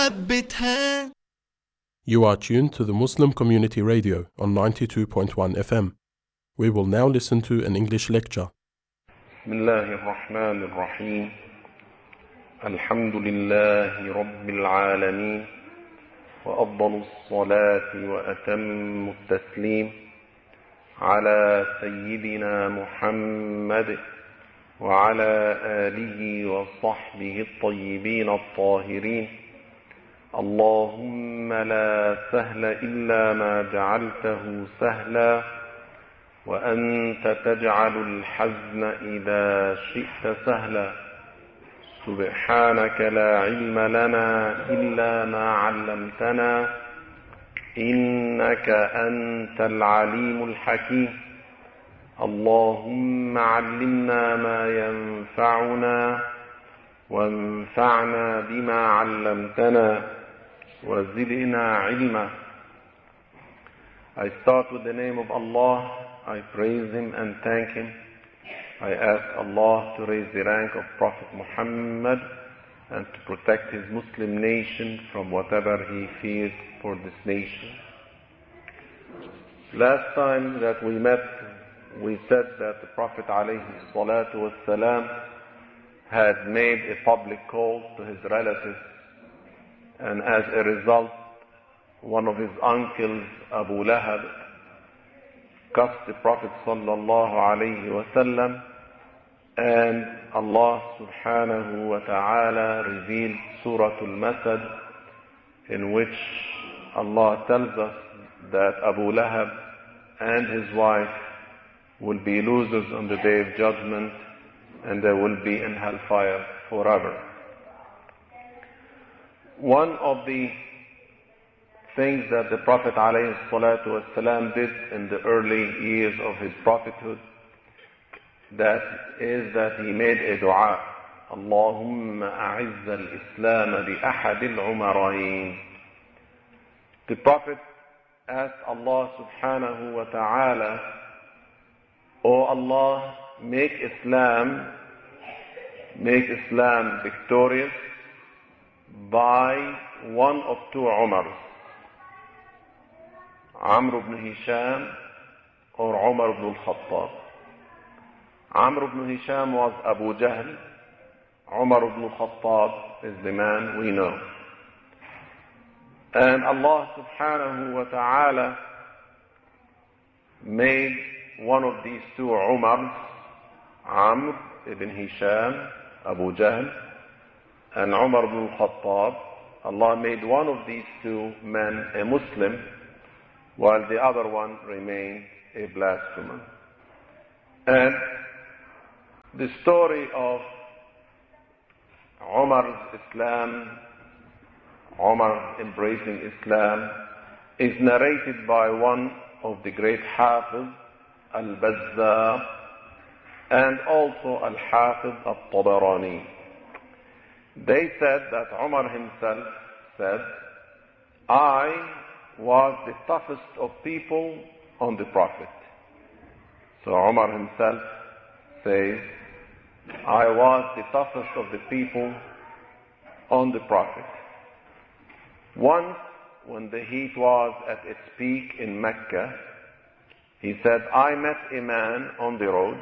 حبتها. You are tuned to the Muslim Community Radio on 92.1 FM. We will now listen to an English lecture. بسم الله الرحمن الرحيم. الحمد لله رب العالمين، وأفضل الصلاة وأتم التسليم على سيدنا محمد وعلى آله وصحبه الطيبين الطاهرين. اللهم لا سهل إلا ما جعلته سهلا، وأنت تجعل الحزن إذا شئت سهلا. سبحانك لا علم لنا إلا ما علمتنا، إنك أنت العليم الحكيم. اللهم علمنا ما ينفعنا، وانفعنا بما علمتنا، وزدنا علما. I start with the name of Allah. I praise Him and thank Him. I ask Allah to raise the rank of Prophet Muhammad and to protect his Muslim nation from whatever he fears for this nation. Last time that we met, we said that the Prophet ﷺ had made a public call to his relatives, and as a result, one of his uncles, Abu Lahab, cursed the Prophet ﷺ, and Allah subhanahu wa ta'ala revealed Surah Al-Masad, in which Allah tells us that Abu Lahab and his wife will be losers on the Day of Judgment, and they will be in hellfire forever. One of the things that the Prophet ﷺ did in the early years of his prophethood, that is that he made a dua. Allahumma a'izz al-Islam bi ahad al-umarayn. The Prophet asked Allah subhanahu wa ta'ala, O Allah, make Islam victorious by one of two Umars, Amr ibn Hisham or Umar ibn al-Khattab. Amr ibn Hisham was Abu Jahl. Umar ibn al-Khattab is the man we know. And Allah subhanahu wa ta'ala made one of these two Umars, Amr ibn Hisham, Abu Jahl, and Umar ibn al-Khattab. Allah made one of these two men a Muslim, while the other one remained a blasphemer. And the story of Umar's Islam, Umar embracing Islam, is narrated by one of the great Hafiz, Al-Bazzar, and also Al-Hafiz Al-Tabarani. They said that Umar himself said, I was the toughest of people on the Prophet. So Umar himself says, I was the toughest of the people on the Prophet. Once, when the heat was at its peak in Mecca, he said, I met a man on the road.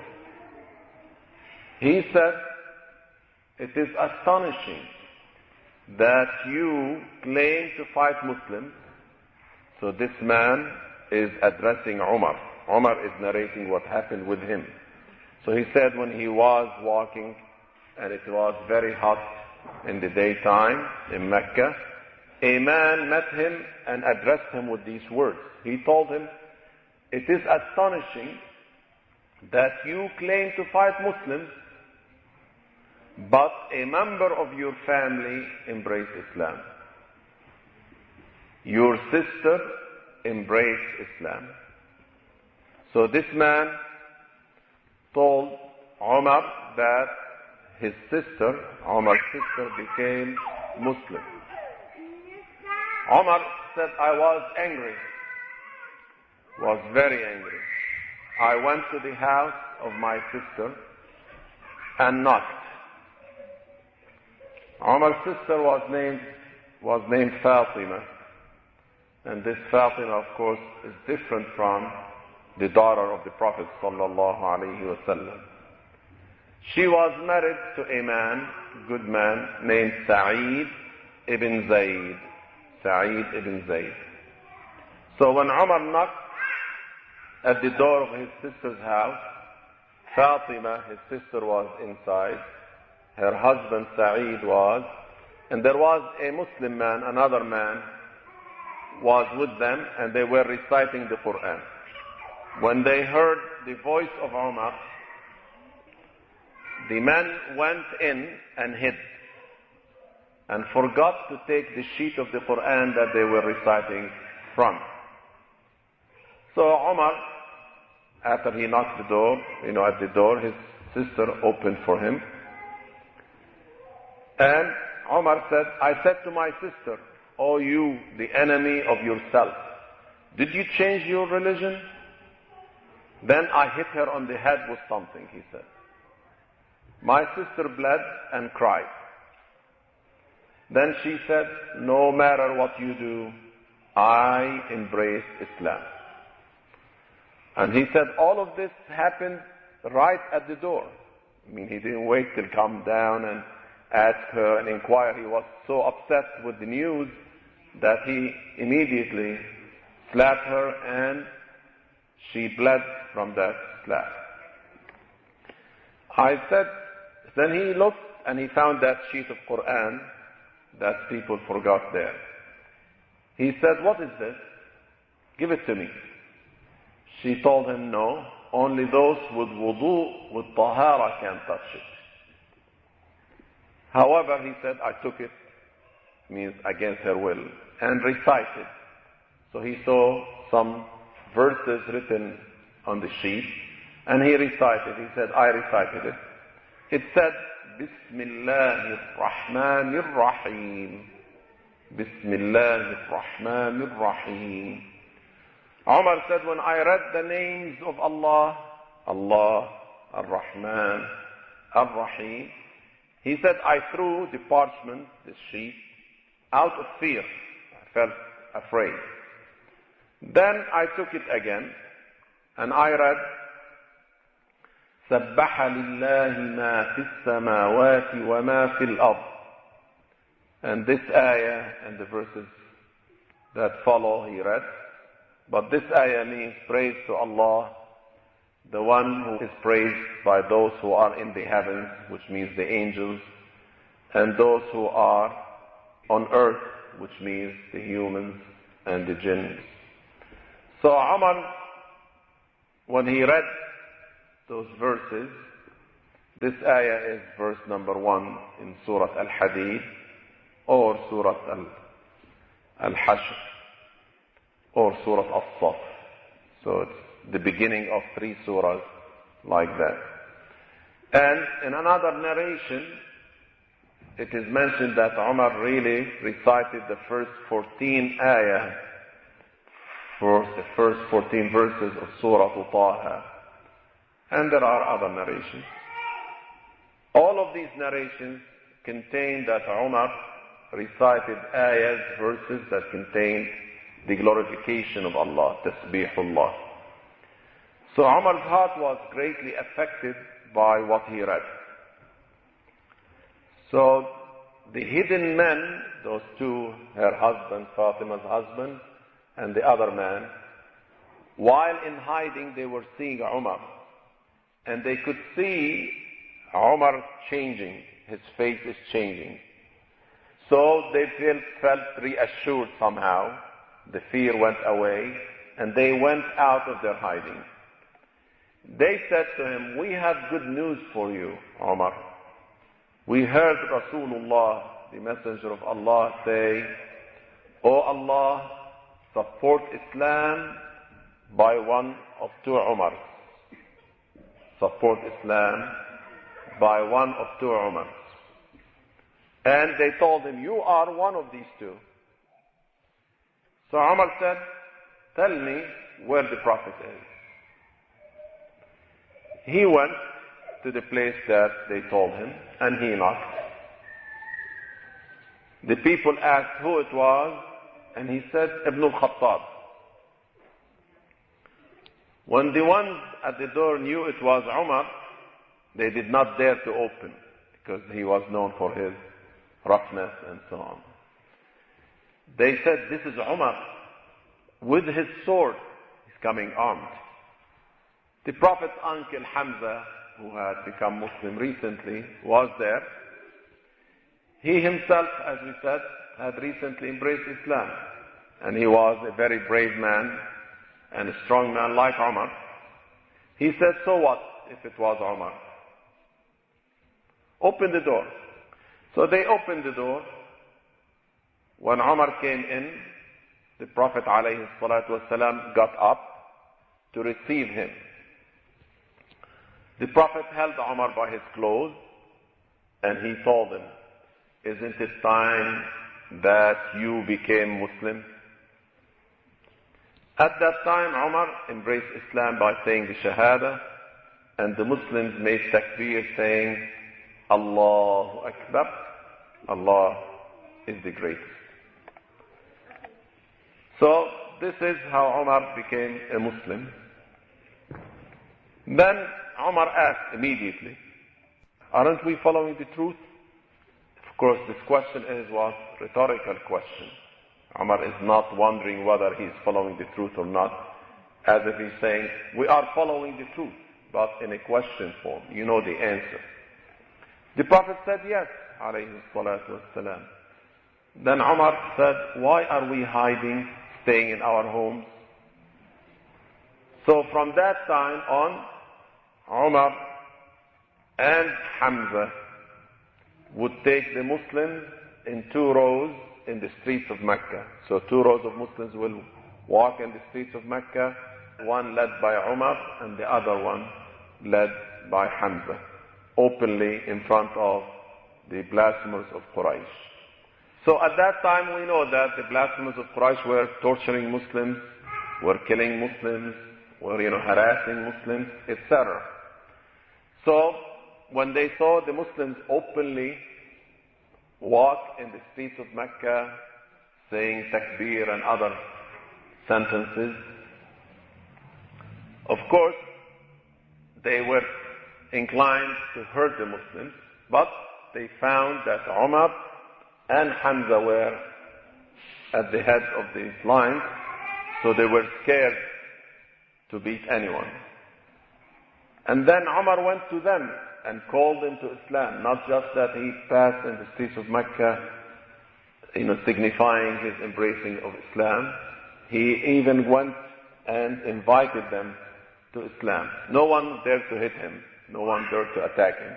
He said, it is astonishing that you claim to fight Muslims. So this man is addressing Umar. Umar is narrating what happened with him. So he said when he was walking and it was very hot in the daytime in Mecca, a man met him and addressed him with these words. He told him, it is astonishing that you claim to fight Muslims, but a member of your family embraced Islam. Your sister embraced Islam. So this man told Umar that his sister, Umar's sister, became Muslim. Umar said, I was angry, was very angry. I went to the house of my sister and knocked. Umar's sister was named was named Fatima. And this Fatima, of course, is different from the daughter of the Prophet sallallahu alaihi wasallam. She was married to a man, good man, named Sa'id ibn Zayd. Sa'id ibn Zayd. So when Umar knocked at the door of his sister's house, Fatima, his sister, was inside. Her husband Sa'id was, and there was a Muslim man, another man, was with them, and they were reciting the Quran. When they heard the voice of Umar, the man went in and hid, and forgot to take the sheet of the Quran that they were reciting from. So Umar, after he knocked the door, at the door, his sister opened for him. And Umar said, I said to my sister, "O you, the enemy of yourself, did you change your religion?" Then I hit her on the head with something, he said. My sister bled and cried. Then she said, "No matter what you do, I embrace Islam." And he said all of this happened right at the door. I mean, he didn't wait till come down and ask her and inquire. He was so upset with the news that he immediately slapped her, and she bled from that slap. I said, then he looked and he found that sheet of Quran that people forgot there. He said, "What is this? Give it to me." She told him, "No, only those with wudu, with tahara can touch it." However, he said, I took it, means against her will, and recited. So he saw some verses written on the sheet, and he recited. He said, I recited it. It said, Bismillahir Rahmanir Rahim. Bismillahir Rahmanir Rahim. Umar said, when I read the names of Allah, Allah, Ar-Rahman, Ar-Rahim, he said, I threw the parchment, the sheet, out of fear. I felt afraid. Then I took it again, and I read, سبح لله ما في السماوات وما في الأرض. And this ayah and the verses that follow, he read. But this ayah means praise to Allah, the one who is praised by those who are in the heavens, which means the angels, and those who are on earth, which means the humans and the jinns. So Umar, when he read those verses, this ayah is verse number 1 in Surah Al-Hadid, or Surah Al-Hashr, or Surah As-Saff. So it's the beginning of 3 surahs like that. And in another narration, it is mentioned that Umar really recited the first 14 ayah, for the first 14 verses of Surah Taha. And there are other narrations. All of these narrations contain that Umar recited ayahs, verses that contained the glorification of Allah, tasbihullah. So Umar's heart was greatly affected by what he read. So the hidden men, those two, her husband, Fatima's husband, and the other man, while in hiding they were seeing Umar. And they could see Umar changing, his face is changing. So they felt reassured somehow. The fear went away, and they went out of their hiding. They said to him, "We have good news for you, Umar. We heard Rasulullah, the Messenger of Allah, say, O Allah, support Islam by one of 2 Umars. Support Islam by one of 2 Umars." And they told him, "You are one of these 2. So Umar said, "Tell me where the Prophet is." He went to the place that they told him, and he knocked. The people asked who it was, and he said, Ibn al-Khattab. When the ones at the door knew it was Umar, they did not dare to open, because he was known for his roughness and so on. They said, this is Umar with his sword. He's coming armed. The Prophet's uncle Hamza, who had become Muslim recently, was there. He himself, as we said, had recently embraced Islam. And he was a very brave man and a strong man like Umar. He said, so what if it was Umar? Open the door. So they opened the door. When Umar came in, the Prophet ﷺ got up to receive him. The Prophet held Umar by his clothes and he told him, isn't it time that you became Muslim? At that time, Umar embraced Islam by saying the Shahada, and the Muslims made takbir saying, Allahu Akbar, Allah is the greatest. So, this is how Umar became a Muslim. Then Umar asked immediately, aren't we following the truth? Of course, this question was a rhetorical question. Umar is not wondering whether he is following the truth or not, as if he's saying, we are following the truth, but in a question form. You know the answer. The Prophet said yes, alayhi salatu wassalam. Then Umar said, why are we hiding, staying in our homes? So from that time on, Umar and Hamza would take the Muslims in 2 rows in the streets of Mecca. So 2 rows of Muslims will walk in the streets of Mecca, one led by Umar and the other one led by Hamza, openly in front of the blasphemers of Quraysh. So at that time we know that the blasphemers of Quraysh were torturing Muslims, were killing Muslims, were harassing Muslims, etc. So when they saw the Muslims openly walk in the streets of Mecca saying takbir and other sentences, of course they were inclined to hurt the Muslims, but they found that Umar and Hamza were at the head of these lines, so they were scared to beat anyone. And then Umar went to them and called them to Islam, not just that he passed in the streets of Mecca, signifying his embracing of Islam. He even went and invited them to Islam. No one dared to hit him. No one dared to attack him.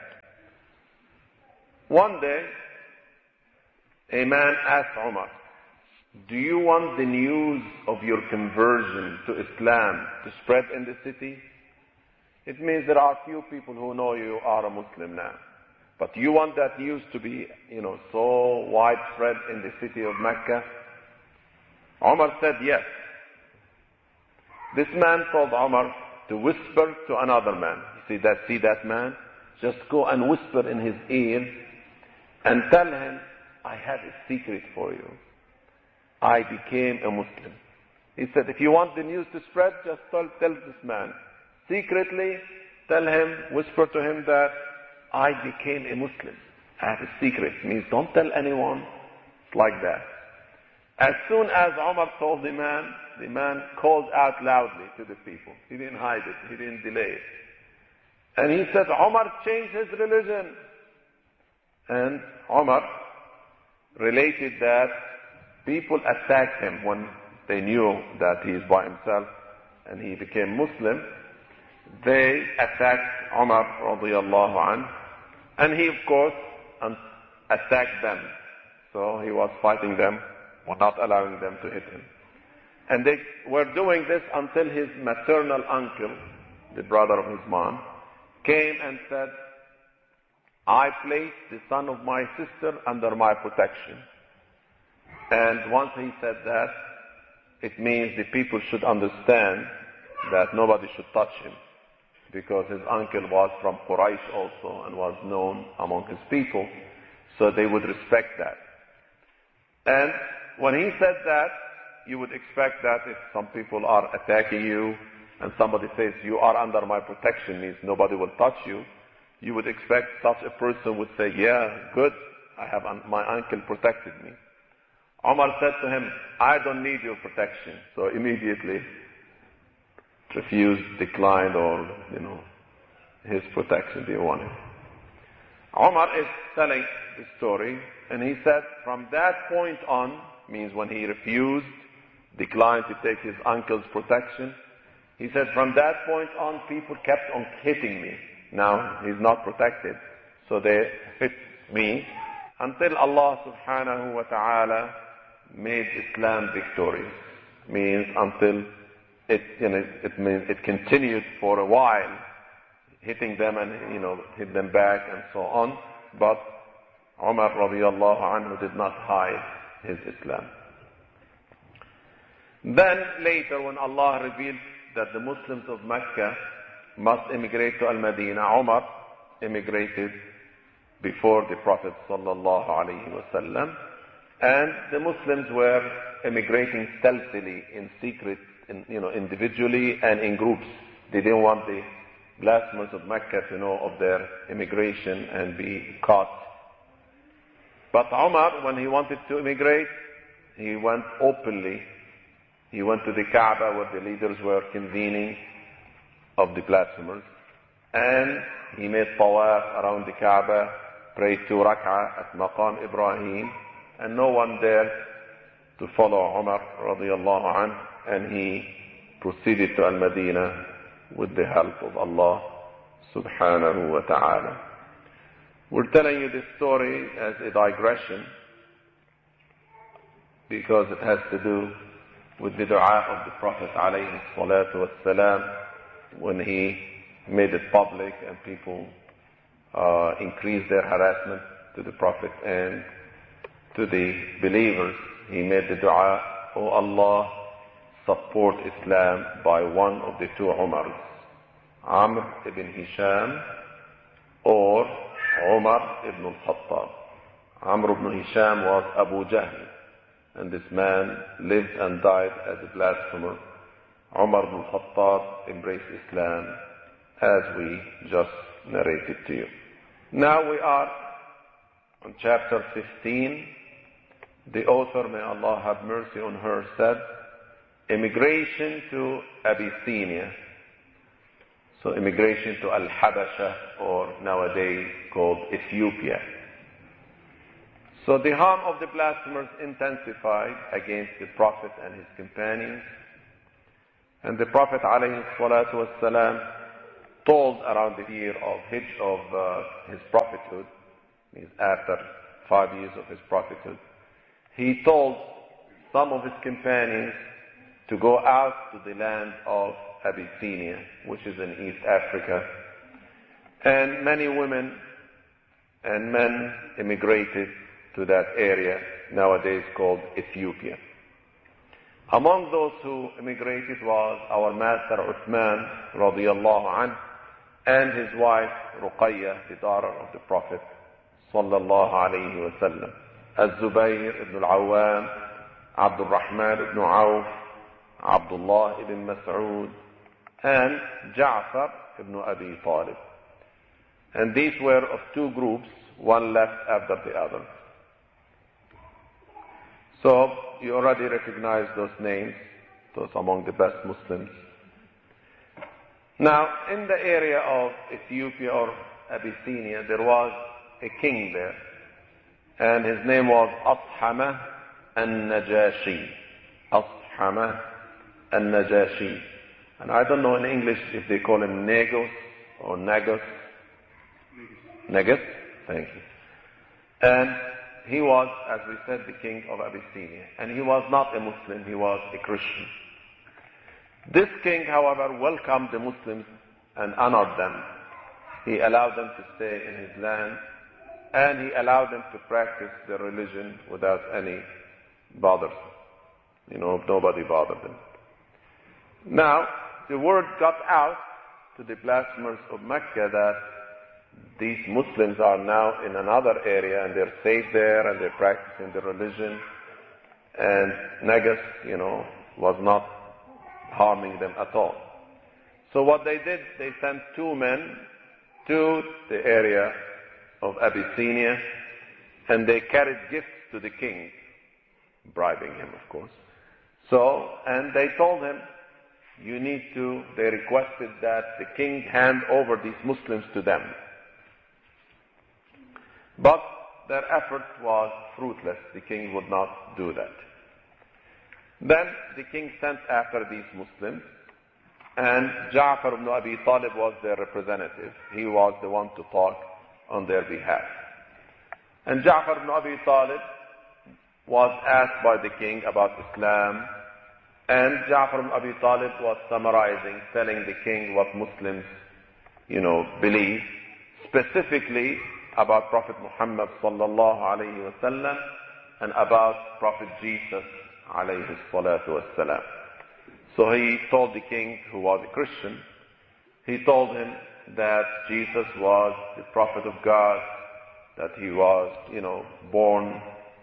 One day, a man asked Umar, do you want the news of your conversion to Islam to spread in the city? It means there are few people who know you are a Muslim now. But you want that news to be, so widespread in the city of Mecca? Umar said yes. This man told Umar to whisper to another man. See that man? Just go and whisper in his ear and tell him, I have a secret for you. I became a Muslim. He said, if you want the news to spread, just tell this man. Secretly, tell him, whisper to him that I became a Muslim. I have a secret. It means don't tell anyone. It's like that. As soon as Umar told the man called out loudly to the people. He didn't hide it. He didn't delay it. And he said, Umar changed his religion. And Umar related that people attacked him when they knew that he is by himself and he became Muslim. They attacked Umar radiallahu anhu, and he of course attacked them. So he was fighting them, or not allowing them to hit him. And they were doing this until his maternal uncle, the brother of his mom, came and said, I placed the son of my sister under my protection. And once he said that, it means the people should understand that nobody should touch him, because his uncle was from Quraysh also and was known among his people, so they would respect that. And when he said that, you would expect that if some people are attacking you and somebody says, you are under my protection, means nobody will touch you, you would expect such a person would say, yeah, good, I have my uncle protected me. Umar said to him, I don't need your protection. So immediately refused, declined, or, his protection they wanted. Umar is telling the story, and he said from that point on, means when he refused, declined to take his uncle's protection, he said from that point on people kept on hitting me. Now he's not protected, so they hit me until Allah subhanahu wa ta'ala made Islam victorious. Means until it continued for a while, hitting them and hit them back and so on. But Umar radiallahu anhu did not hide his Islam. Then later, when Allah revealed that the Muslims of Mecca must immigrate to Al-Madinah, Umar immigrated before the Prophet sallallahu alaihi wasallam, and the Muslims were immigrating stealthily, in secret, individually and in groups. They didn't want the blasphemers of Mecca to know of their immigration and be caught. But Umar, when he wanted to immigrate, he went openly. He went to the Kaaba where the leaders were convening of the blasphemers, and he made tawaf around the Kaaba, prayed 2 rak'ah at Maqam Ibrahim, and no one dared to follow Umar radiallahu anhu, and he proceeded to Al-Madinah with the help of Allah subhanahu wa ta'ala. We're telling you this story as a digression because it has to do with the dua of the Prophet alayhi salatu wassalam when he made it public and people increased their harassment to the Prophet and to the believers. He made the dua, "O Allah, support Islam by one of the 2 Umars, Amr ibn Hisham or Umar ibn al-Khattab." Amr ibn Hisham was Abu Jahl, and this man lived and died as a blasphemer. Umar ibn al-Khattab embraced Islam, as we just narrated to you. Now we are on chapter 15. The author, may Allah have mercy on her, said, immigration to Abyssinia. So immigration to Al-Habasha, or nowadays called Ethiopia. So the harm of the blasphemers intensified against the Prophet and his companions. And the Prophet ﷺ told around the year of Hijj of his prophethood, means after 5 years of his prophethood, he told some of his companions to go out to the land of Abyssinia, which is in East Africa. And many women and men immigrated to that area, nowadays called Ethiopia. Among those who immigrated was our master Uthman radiallahu anhu and his wife Ruqayyah, the daughter of the Prophet sallallahu alayhi wa sallam, Az-Zubayr ibn al-Awwam, Abdul Rahman ibn Auf, Abdullah ibn Mas'ud, and Ja'far ibn Abi Talib. And these were of 2 groups, one left after the other. So you already recognize those names, those among the best Muslims. Now, in the area of Ethiopia or Abyssinia, there was a king there, and his name was Ashama al-Najashi. Ashama al-Najashi. And I don't know in English if they call him Negos or Nagos. Negus? Thank you. And he was, as we said, the king of Abyssinia. And he was not a Muslim, he was a Christian. This king, however, welcomed the Muslims and honored them. He allowed them to stay in his land, and he allowed them to practice their religion without any bother. Nobody bothered them. Now, the word got out to the blasphemers of Mecca that these Muslims are now in another area and they're safe there and they're practicing their religion and Nagas, was not harming them at all. So what they did, they sent 2 men to the area of Abyssinia, and they carried gifts to the king, bribing him, of course. And they told him, they requested that the king hand over these Muslims to them. But their effort was fruitless. The king would not do that. Then the king sent after these Muslims, and Ja'far ibn Abi Talib was their representative. He was the one to talk on their behalf. And Ja'far ibn Abi Talib was asked by the king about Islam, and Ja'far ibn Abi Talib was summarizing, telling the king what Muslims, believe, specifically about Prophet Muhammad sallallahu alayhi wasallam and about Prophet Jesus alayhi salatu wassalam. So he told the king, who was a Christian, he told him that Jesus was the Prophet of God, that he was, born,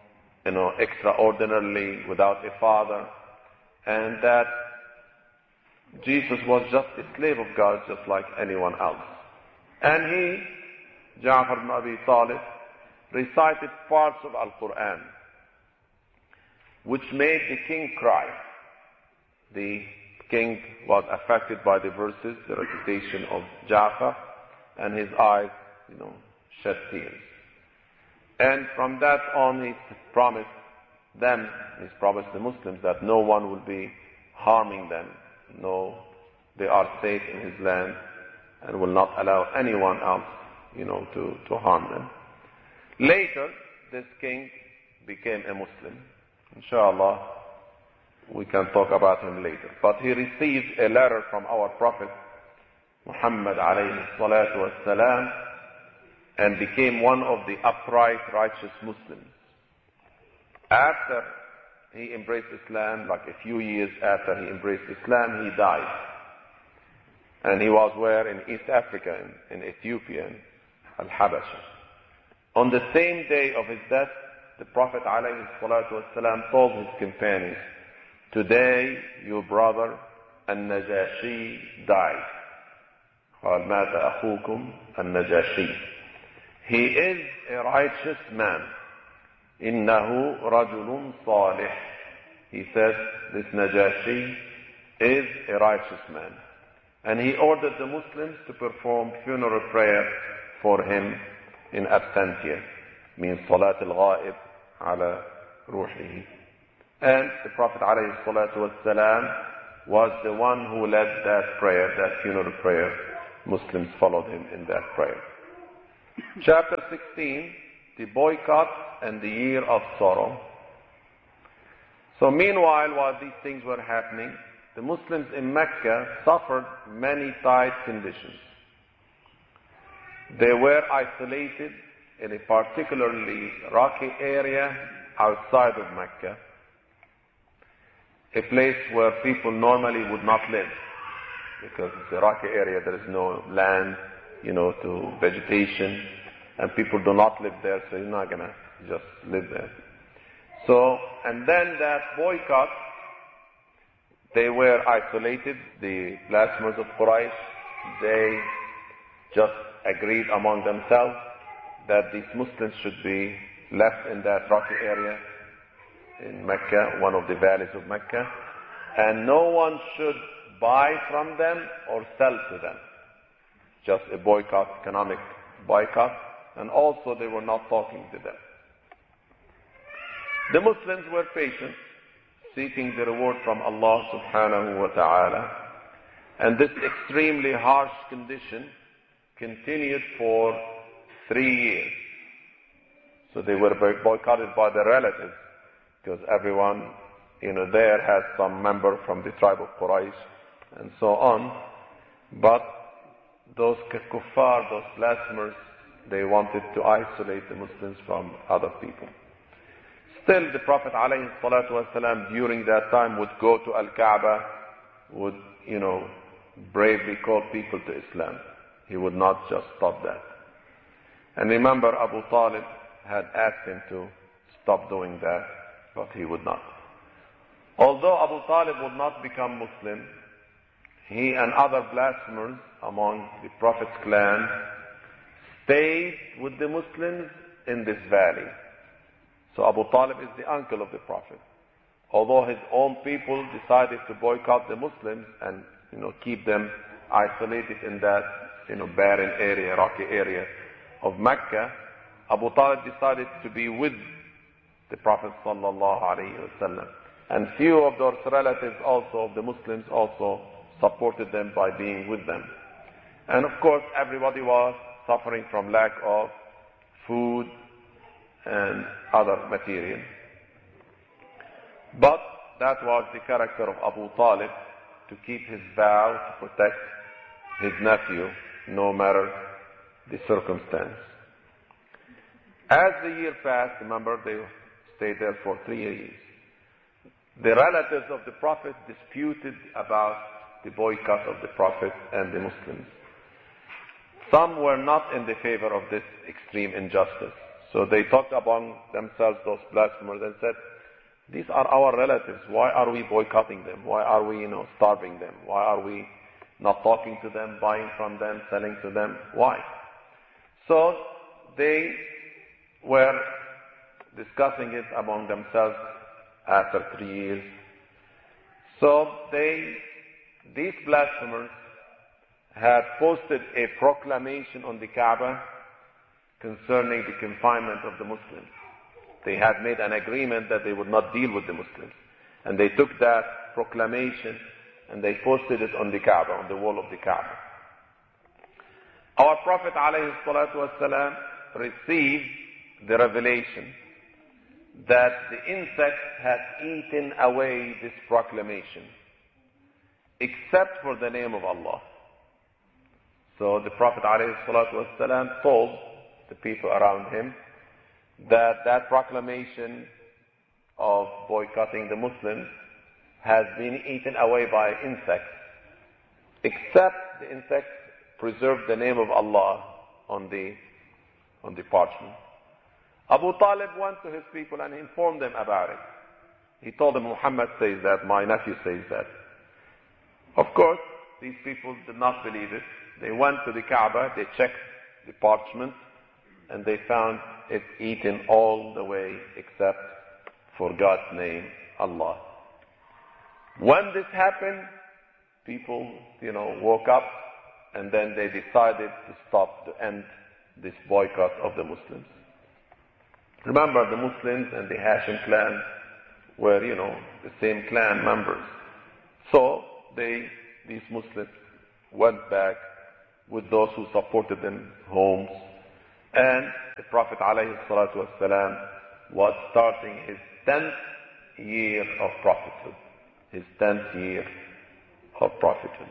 extraordinarily without a father, and that Jesus was just a slave of God, just like anyone else. And Ja'far ibn Abi Talib, recited parts of Al-Quran, which made the king cry. The king was affected by the verses, the recitation of Ja'far, and his eyes, shed tears. And from that on, he promised the Muslims that no one will be harming them. No, they are safe in his land and will not allow anyone else, to harm them. Later, this king became a Muslim. Inshallah, we can talk about him later. But he received a letter from our Prophet Muhammad alayhi salatu wassalam, and became one of the upright, righteous Muslims. After he embraced Islam, like a few years after he embraced Islam, he died. And he was where? In East Africa, in Ethiopia, Al-Habasha. On the same day of his death, the Prophet ﷺ told his companions, today your brother Al-Najashi died. قال مات أخوكم النجاشي. He is a righteous man. إنه رجل صالح. He says this Najashi is a righteous man. And he ordered the Muslims to perform funeral prayer for him in absentia, means Salat al-Ghaib ala ruhihi. And the Prophet ﷺ was the one who led that prayer, that funeral prayer. Muslims followed him in that prayer. Chapter 16, the boycott and the year of sorrow. So meanwhile, while these things were happening, the Muslims in Mecca suffered many tight conditions. They were isolated in a particularly rocky area outside of Mecca, a place where people normally would not live, because it's a rocky area, there is no land, to vegetation, and people do not live there, so you're not gonna just live there. So, and then that boycott, they were isolated, the blasphemers of Quraysh, they just agreed among themselves that these Muslims should be left in that rocky area in Mecca, one of the valleys of Mecca, and no one should buy from them or sell to them. Just a boycott, economic boycott, and also they were not talking to them. The Muslims were patient, seeking the reward from Allah subhanahu wa ta'ala, and this extremely harsh condition continued for 3 years. So they were boycotted by their relatives, because everyone, there has some member from the tribe of Quraysh, and so on. But those kuffar, those blasphemers, they wanted to isolate the Muslims from other people. Still, the Prophet ﷺ during that time would go to Al-Kaaba, would, bravely call people to Islam. He would not just stop that. And remember, Abu Talib had asked him to stop doing that, but he would not. although Abu Talib would not become Muslim, he and other blasphemers among the Prophet's clan stayed with the Muslims in this valley. So Abu Talib is the uncle of the Prophet. Although his own people decided to boycott the Muslims and keep them isolated in that barren area, rocky area of Mecca, Abu Talib decided to be with the Prophet sallallahu alaihi wasallam. And few of those relatives also of the Muslims also supported them by being with them. And of course everybody was suffering from lack of food and other material. But that was the character of Abu Talib, to keep his vow to protect his nephew no matter the circumstance. As the year passed, remember they stayed there for 3 years, the relatives of the Prophet disputed about the boycott of the Prophet and the Muslims. Some were not in the favor of this extreme injustice. So they talked among themselves, those blasphemers, and said, these are our relatives. Why are we boycotting them? Why are we, starving them? Why are we not talking to them, buying from them, selling to them? Why? So they were discussing it among themselves after 3 years. So these blasphemers had posted a proclamation on the Kaaba concerning the confinement of the Muslims. They had made an agreement that they would not deal with the Muslims. And they took that proclamation and they posted it on the Kaaba, on the wall of the Kaaba. Our Prophet ﷺ received the revelation that the insects had eaten away this proclamation, except for the name of Allah. So the Prophet ﷺ told the people around him that proclamation of boycotting the Muslims has been eaten away by insects, except the insects preserved the name of Allah on the parchment. Abu Talib went to his people and informed them about it. He told them, Muhammad says that, my nephew says that. Of course, these people did not believe it. They went to the Kaaba, they checked the parchment, and they found it eaten all the way except for God's name, Allah. When this happened, people, woke up, and then they decided to end this boycott of the Muslims. Remember, the Muslims and the Hashim clan were, the same clan members. So these Muslims went back with those who supported them homes, and the Prophet ﷺ was starting his 10th year of prophethood. His 10th year of prophethood.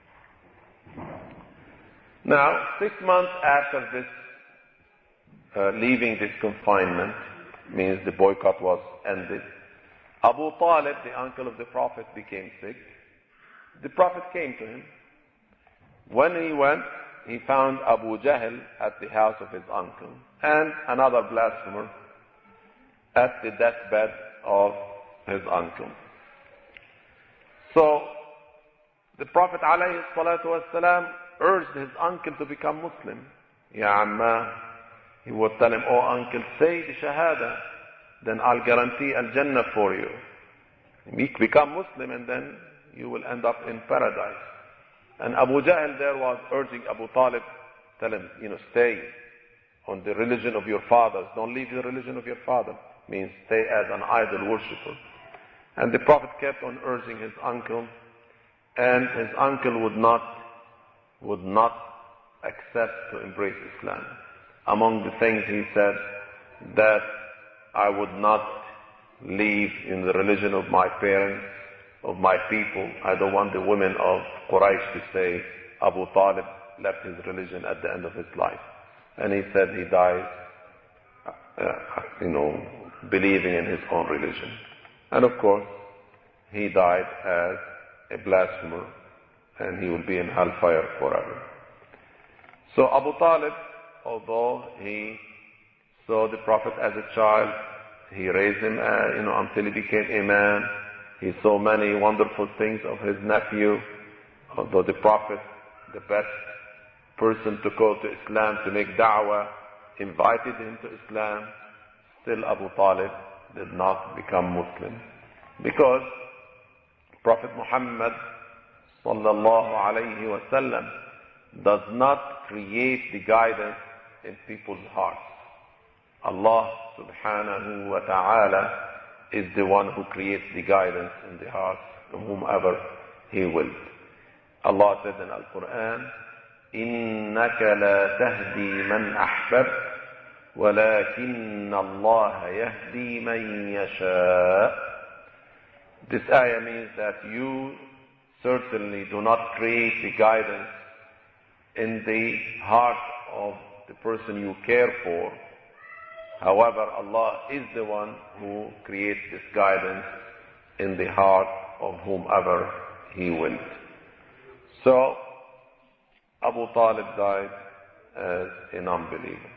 Now, 6 months after this, leaving this confinement, means the boycott was ended, Abu Talib, the uncle of the Prophet, became sick. The Prophet came to him. When he went, he found Abu Jahl at the house of his uncle and another blasphemer at the deathbed of his uncle. So the Prophet ﷺ urged his uncle to become Muslim. Ya Amma, he would tell him, oh uncle, say the Shahada, then I'll guarantee Al-Jannah for you. Become Muslim and then you will end up in paradise. And Abu Jahl there was urging Abu Talib, tell him, stay on the religion of your fathers. Don't leave the religion of your father. Means stay as an idol worshipper. And the Prophet kept on urging his uncle, and his uncle would not accept to embrace Islam. Among the things he said, that I would not leave in the religion of my parents, of my people. I don't want the women of Quraysh to say Abu Talib left his religion at the end of his life. And he said he died, believing in his own religion. And of course, he died as a blasphemer, and he will be in hellfire forever. So Abu Talib, although he saw the Prophet as a child, he raised him, until he became a man, He saw many wonderful things of his nephew, although the Prophet, the best person to call to Islam, to make da'wah, invited him to Islam. Still Abu Talib did not become Muslim. Because Prophet Muhammad sallallahu alayhi wa sallam does not create the guidance in people's hearts. Allah subhanahu wa ta'ala is the one who creates the guidance in the hearts of whomever He will. Allah said in Al-Quran, إِنَّكَ لَا تَهْدِي مَنْ أَحْبَبْتَ وَلَكِنَّ اللَّهَ يَهْدِي مَنْ يَشَاءُ. This ayah means that you certainly do not create the guidance in the heart of the person you care for. However, Allah is the one who creates this guidance in the heart of whomever He will. So, Abu Talib died as a non-believer.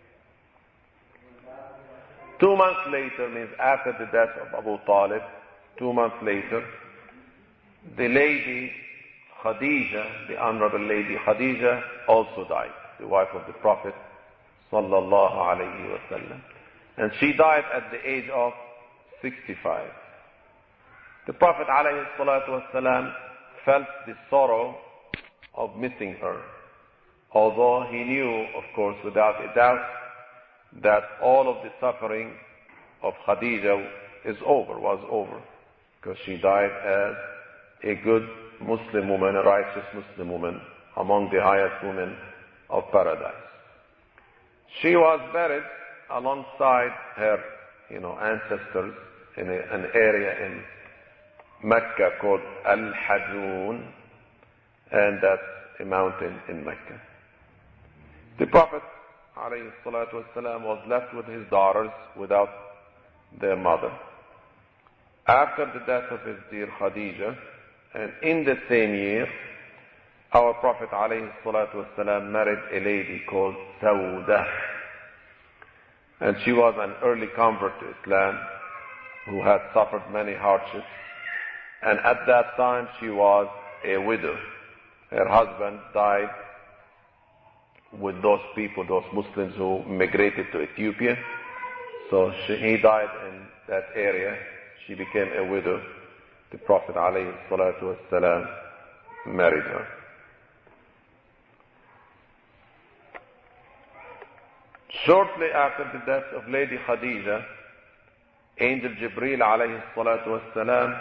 2 months later, means after the death of Abu Talib, 2 months later, the lady Khadija, the honorable lady Khadija, also died, the wife of the Prophet sallallahu alayhi wa sallam. And she died at the age of 65. The Prophet alayhi salatu wasalam felt the sorrow of missing her, although he knew, of course, without a doubt, that all of the suffering of Khadija was over, because she died as a good Muslim woman, a righteous Muslim woman, among the highest women of paradise. She was buried alongside her, ancestors in an area in Mecca called Al-Hajun, and that's a mountain in Mecca. The Prophet ﷺ was left with his daughters without their mother. After the death of his dear Khadija, and in the same year, our Prophet ﷺ married a lady called Sauda. And she was an early convert to Islam who had suffered many hardships. And at that time she was a widow. Her husband died with those people, those Muslims who migrated to Ethiopia. So he died in that area. She became a widow. The Prophet ﷺ married her. Shortly after the death of Lady Khadija, Angel Jibreel ﷺ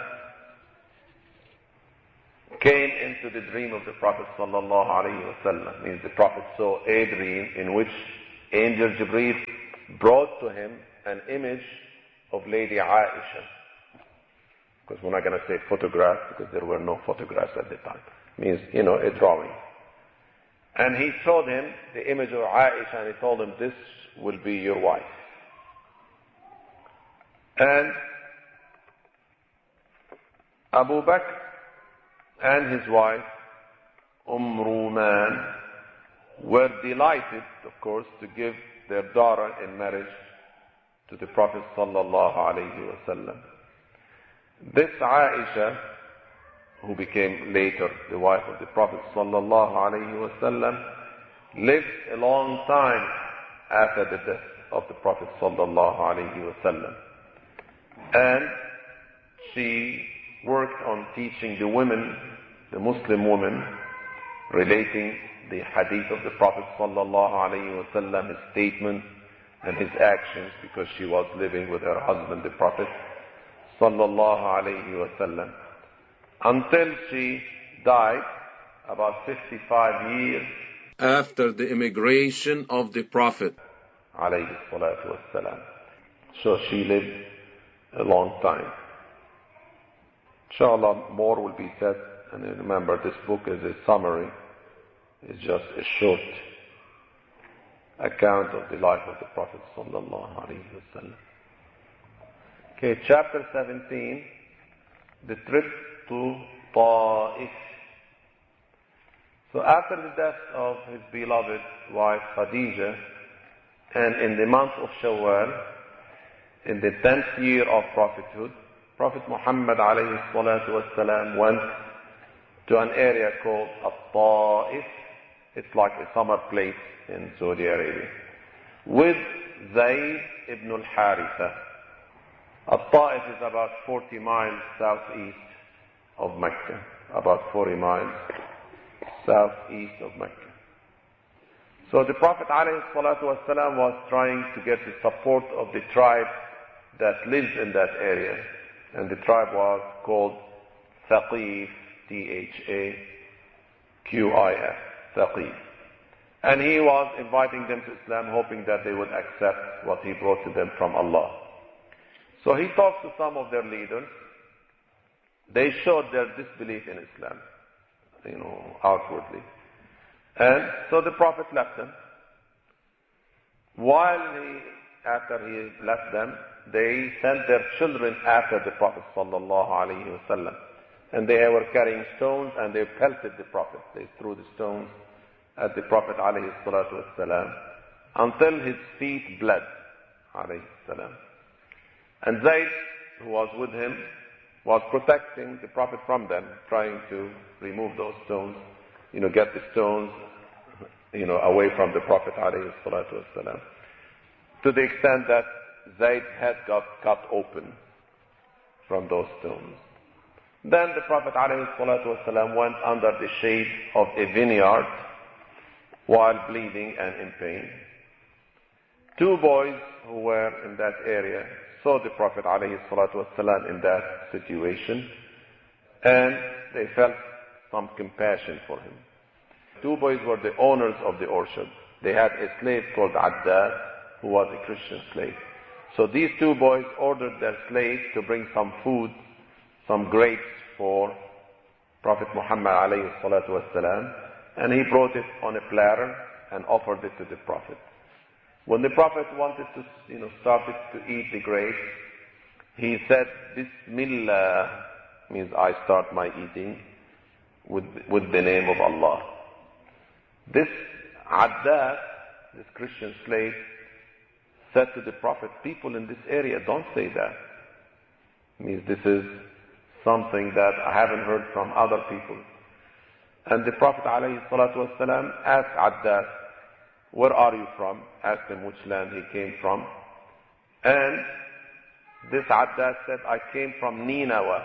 came into the dream of the Prophet ﷺ. Means the Prophet saw a dream in which Angel Jibreel brought to him an image of Lady Aisha. Because we're not going to say photograph, because there were no photographs at the time. Means, a drawing. And he showed him the image of Aisha, and he told him, this will be your wife. And Abu Bakr and his wife, Ruman, were delighted, of course, to give their daughter in marriage to the Prophet sallallahu alaihi wasallam. This Aisha, who became later the wife of the Prophet sallallahu alaihi wasallam, lived a long time after the death of the Prophet sallallahu alaihi wasallam. And she worked on teaching the women, the Muslim women, relating the hadith of the Prophet sallallahu alaihi wasallam, his statements and his actions, because she was living with her husband, the Prophet sallallahu alaihi wasallam, until she died about 55 years after the immigration of the Prophet alayhi salatu wassalam. So she lived a long time. Inshallah, more will be said. And remember, this book is a summary. It's just a short account of the life of the Prophet sallallahu alaihi wasallam. Okay, chapter 17, the trip to Ta'if. So after the death of his beloved wife Khadija, and in the month of Shawwal, in the 10th year of prophethood, Prophet Muhammad alayhi salatu wasalam went to an area called At-Ta'if. It's like a summer place in Saudi Arabia, with Zayd ibn al-Haritha. At-Ta'if is about 40 miles southeast of Mecca, about 40 miles southeast of Mecca. So the Prophet ﷺ was trying to get the support of the tribe that lives in that area. And the tribe was called Thaqif, Thaqif, Thaqif. And he was inviting them to Islam, hoping that they would accept what he brought to them from Allah. So he talked to some of their leaders. They showed their disbelief in Islam, outwardly. And so the Prophet left them. After he left them, they sent their children after the Prophet ﷺ. And they were carrying stones and they pelted the Prophet. They threw the stones at the Prophet ﷺ until his feet bled. And Zayd, who was with him, was protecting the Prophet from them, trying to remove those stones, get the stones, away from the Prophet ﷺ. To the extent that Zayd's head got cut open from those stones. Then the Prophet ﷺ went under the shade of a vineyard while bleeding and in pain. Two boys who were in that area saw the Prophet ﷺ in that situation, and they felt some compassion for him. Two boys were the owners of the orchard. They had a slave called Addad, who was a Christian slave. So these two boys ordered their slave to bring some food, some grapes for Prophet Muhammad ﷺ, and he brought it on a platter and offered it to the Prophet. When the Prophet wanted to, started to eat the grapes, he said, Bismillah, means I start my eating with the name of Allah. This Addad, this Christian slave, said to the Prophet, people in this area don't say that. Means this is something that I haven't heard from other people. And the Prophet ﷺ asked Addad, where are you from? Asked him which land he came from. And this Addad said, I came from Nineveh.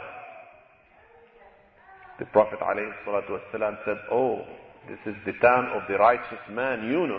The Prophet ﷺ said, oh, this is the town of the righteous man Yunus,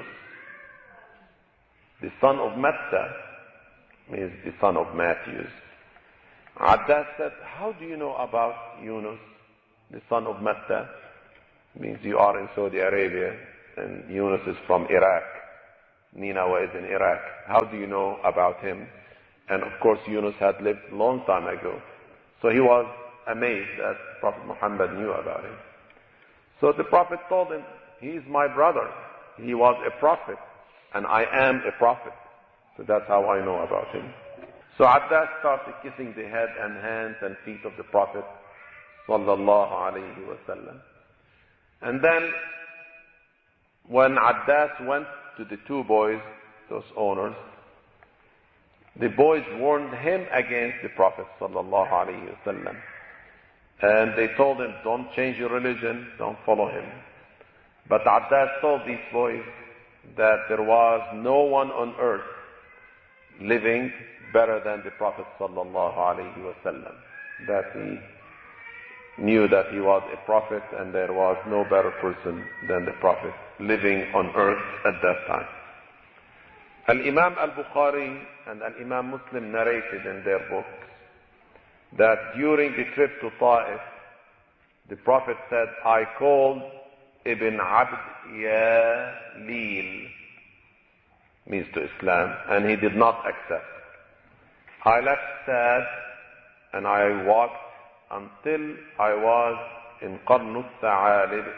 the son of Matta, means the son of Matthews. Addad said, how do you know about Yunus, the son of Matta? Means you are in Saudi Arabia, and Yunus is from Iraq. Nineveh is in Iraq. How do you know about him? And of course Yunus had lived a long time ago. So he was amazed that Prophet Muhammad knew about him. So the Prophet told him, he is my brother. He was a prophet, and I am a prophet. So that's how I know about him. So Addad started kissing the head and hands and feet of the Prophet sallallahu alayhi wasallam. And then when Addad went to the two boys, those owners, the boys warned him against the Prophet sallallahu alayhi wasallam. And they told him, don't change your religion, don't follow him. But Addad told these boys that there was no one on earth living better than the Prophet sallallahu alayhi wasallam. That he knew that he was a prophet and there was no better person than the Prophet living on earth at that time. Al-Imam al-Bukhari and Al-Imam Muslim narrated in their books that during the trip to Ta'if, the Prophet said, I called Ibn Abd Yalil, means to Islam, and he did not accept. I left sad and I walked until I was in Qarn al-Tha'alib.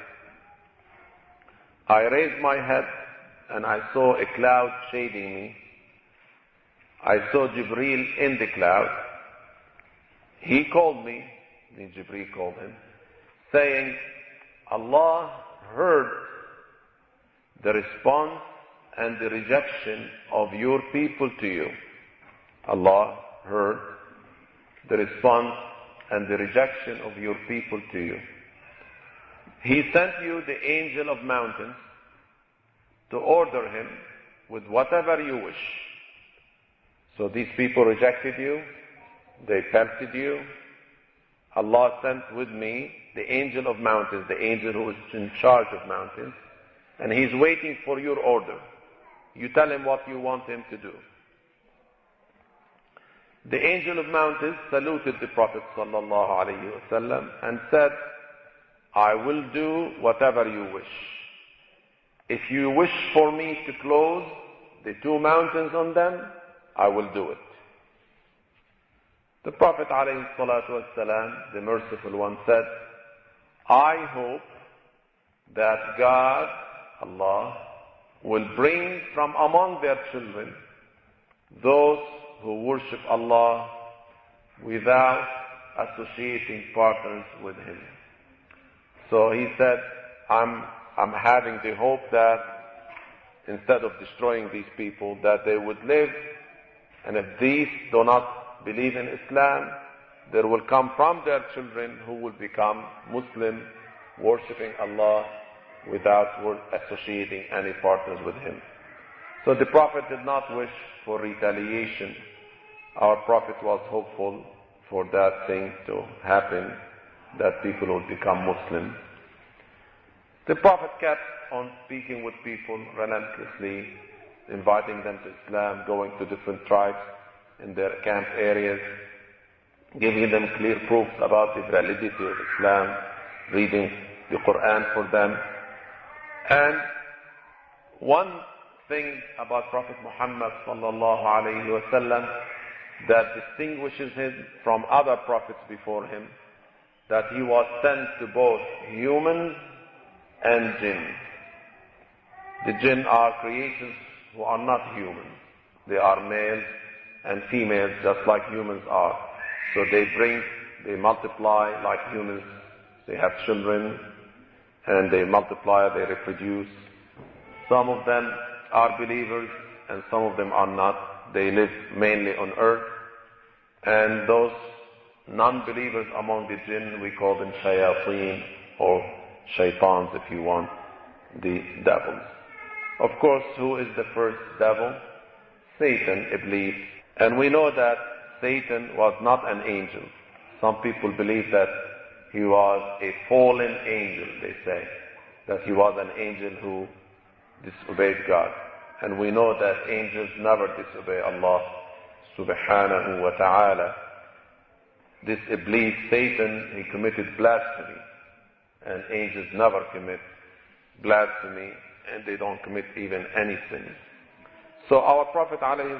I raised my head and I saw a cloud shading me. I saw Jibreel in the cloud. He called me, then Jibreel called him, saying, Allah heard the response and the rejection of your people to you. Allah heard the response and the rejection of your people to you. He sent you the angel of mountains to order him with whatever you wish. So these people rejected you, they pelted you. Allah sent with me the angel of mountains, the angel who is in charge of mountains, and he's waiting for your order. You tell him what you want him to do. The angel of mountains saluted the Prophet ﷺ and said, I will do whatever you wish. If you wish for me to close the two mountains on them, I will do it. The Prophet ﷺ, the merciful one, said, I hope that God, Allah, will bring from among their children those who worship Allah without associating partners with Him. So he said, I'm having the hope that instead of destroying these people, that they would live, and if these do not believe in Islam, there will come from their children who will become Muslim, worshipping Allah without associating any partners with Him. So the Prophet did not wish for retaliation. Our Prophet was hopeful for that thing to happen, that people would become Muslim. The Prophet kept on speaking with people relentlessly, inviting them to Islam, going to different tribes in their camp areas, giving them clear proofs about the validity of Islam, reading the Quran for them. And one thing about Prophet Muhammad sallallahu alayhi wasallam that distinguishes him from other prophets before him, that he was sent to both humans and jinn. The jinn are creations who are not human. They are males and females just like humans are. So they multiply like humans. They have children and they multiply, they reproduce. Some of them are believers and some of them are not. They live mainly on earth. And those non-believers among the jinn, we call them shayateen or shaitans if you want, the devils. Of course, who is the first devil? Satan, Iblis. And we know that Satan was not an angel. Some people believe that he was a fallen angel, they say. That he was an angel who disobeyed God. And we know that angels never disobey Allah subhanahu wa ta'ala. This Iblis, Satan, he committed blasphemy. And angels never commit blasphemy, and they don't commit even any sin. So our Prophet